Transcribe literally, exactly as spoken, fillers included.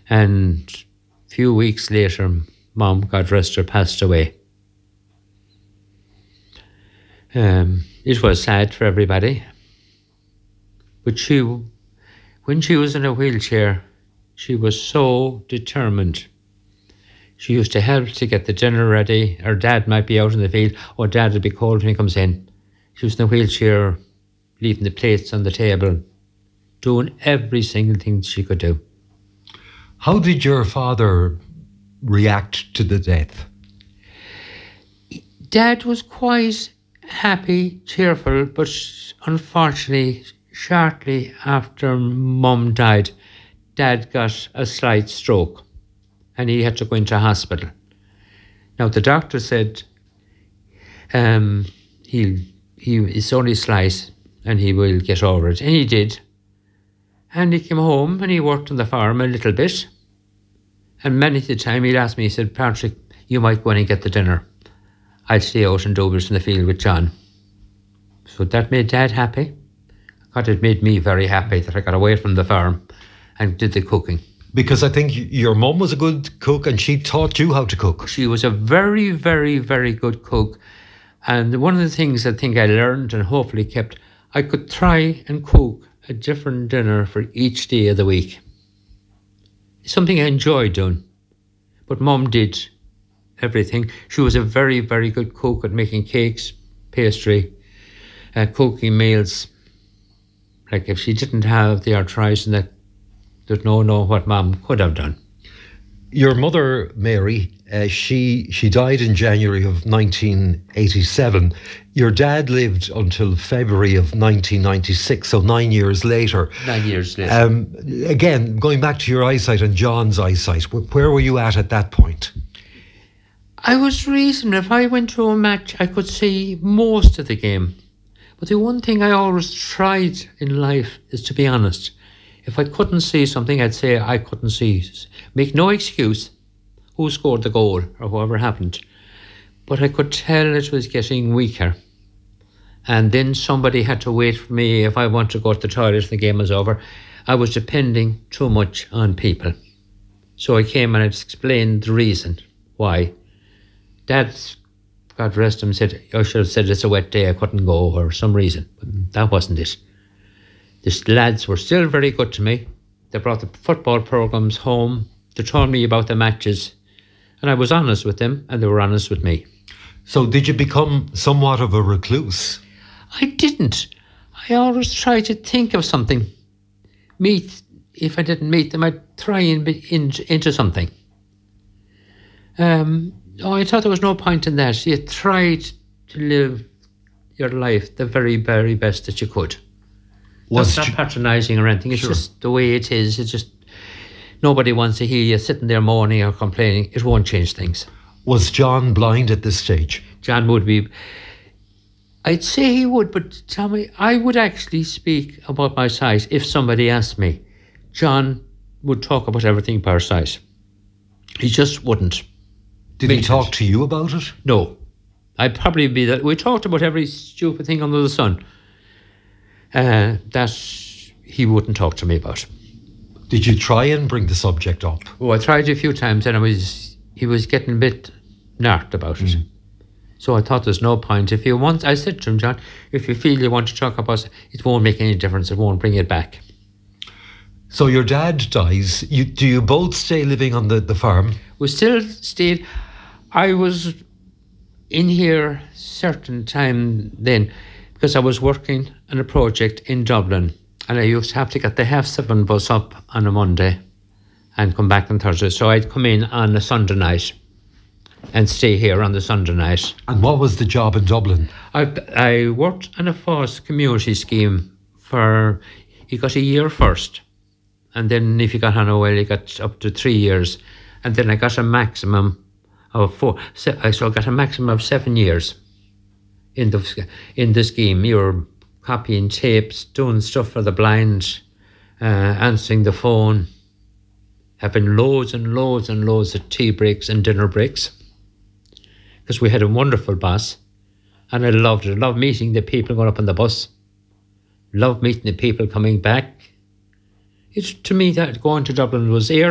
And a few weeks later, Mom, God rest her, passed away. Um, it was sad for everybody. But she, when she was in a wheelchair, she was so determined. She used to help to get the dinner ready. Her dad might be out in the field. Oh, Dad would be cold when he comes in. She was in a wheelchair, leaving the plates on the table, doing every single thing she could do. How did your father react to the death? Dad was quite happy, cheerful, but unfortunately, shortly after Mum died, Dad got a slight stroke and he had to go into hospital. Now, the doctor said um, he'll, he, it's only slight and he will get over it. And he did. And he came home and he worked on the farm a little bit. And many of the time he'd ask me, he said, Patrick, you might go in and get the dinner. I'll stay out in Douglas in the field with John. So that made Dad happy. God, it made me very happy that I got away from the farm and did the cooking. Because I think your mum was a good cook and she taught you how to cook. She was a very, very, very good cook. And one of the things I think I learned and hopefully kept, I could try and cook a different dinner for each day of the week. It's something I enjoyed doing. But Mum did everything. She was a very, very good cook at making cakes, pastry, uh, cooking meals. Like if she didn't have the arthritis and that, there's no know what Mum could have done. Your mother, Mary, uh, she she died in January of nineteen eighty-seven. Your dad lived until February of nineteen ninety-six, so nine years later. Nine years later. Um, again, going back to your eyesight and John's eyesight, where were you at at that point? I was reasonable. If I went to a match, I could see most of the game. But the one thing I always tried in life is to be honest. If I couldn't see something, I'd say I couldn't see. Make no excuse who scored the goal or whatever happened. But I could tell it was getting weaker. And then somebody had to wait for me if I wanted to go to the toilet and the game was over. I was depending too much on people. So I came and I explained the reason why. Dad, God rest him, said, I should have said it's a wet day, I couldn't go, or some reason. But that wasn't it. The lads were still very good to me. They brought the football programmes home. They told me about the matches. And I was honest with them, and they were honest with me. So did you become somewhat of a recluse? I didn't. I always tried to think of something. Meet, if I didn't meet them, I'd try and be in, into something. Um, oh, I thought there was no point in that. You tried to live your life the very, very best that you could. That's not patronising or anything. It's sure. Just the way it is. It's just nobody wants to hear you sitting there moaning or complaining. It won't change things. Was John blind at this stage? John would be. I'd say he would, but tell me, I would actually speak about my sight if somebody asked me. John would talk about everything per sight. He just wouldn't. Did he talk to you about it? No. I'd probably be that. We talked about every stupid thing under the sun. Uh, that he wouldn't talk to me about. Did you try and bring the subject up? Oh, I tried a few times and I was, he was getting a bit narked about it. Mm. So I thought there's no point. If you want, I said to him, John, if you feel you want to talk about it, it won't make any difference. It won't bring it back. So your dad dies. You, do you both stay living on the, the farm? We still stayed. I was in here certain time then, because I was working on a project in Dublin and I used to have to get the half seven bus up on a Monday and come back on Thursday. So I'd come in on a Sunday night and stay here on the Sunday night. And what was the job in Dublin? I, I worked on a FOSS community scheme for, you got a year first. And then if you got on a well, you got up to three years. And then I got a maximum of four. So I got a maximum of seven years. In the in the scheme, you were copying tapes, doing stuff for the blind, uh, answering the phone, having loads and loads and loads of tea breaks and dinner breaks. Because we had a wonderful boss, and I loved it. I loved meeting the people going up on the bus. Loved meeting the people coming back. It's to me that going to Dublin was air.